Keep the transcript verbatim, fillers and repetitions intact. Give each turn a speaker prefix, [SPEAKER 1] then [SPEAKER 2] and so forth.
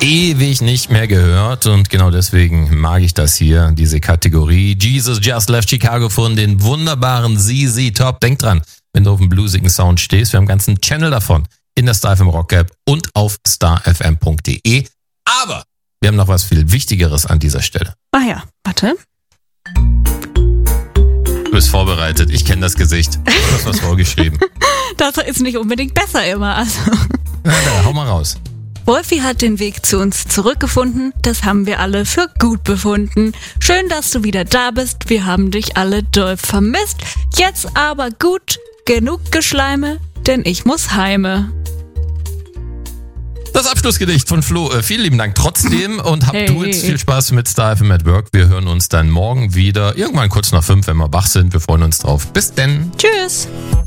[SPEAKER 1] ewig nicht mehr gehört und genau deswegen mag ich das hier, diese Kategorie. Jesus Just Left Chicago von den wunderbaren Z Z Top. Denk dran, wenn du auf dem bluesigen Sound stehst, wir haben einen ganzen Channel davon in der Star F M Rock App und auf star f m punkt d e. Aber wir haben noch was viel Wichtigeres an dieser Stelle.
[SPEAKER 2] Ah ja, warte.
[SPEAKER 1] Du bist vorbereitet, ich kenne das Gesicht. Du hast was vorgeschrieben.
[SPEAKER 2] Das ist nicht unbedingt besser immer. Also.
[SPEAKER 1] Na, na, hau mal raus.
[SPEAKER 2] Wolfi hat den Weg zu uns zurückgefunden, das haben wir alle für gut befunden. Schön, dass du wieder da bist, wir haben dich alle doll vermisst. Jetzt aber gut, genug Geschleime, denn ich muss heime.
[SPEAKER 1] Das Abschlussgedicht von Flo, äh, vielen lieben Dank trotzdem und habt
[SPEAKER 2] Hey.
[SPEAKER 1] du jetzt viel Spaß mit Star F M at Work. Wir hören uns dann morgen wieder, irgendwann kurz nach fünf, wenn wir wach sind. Wir freuen uns drauf. Bis denn.
[SPEAKER 2] Tschüss.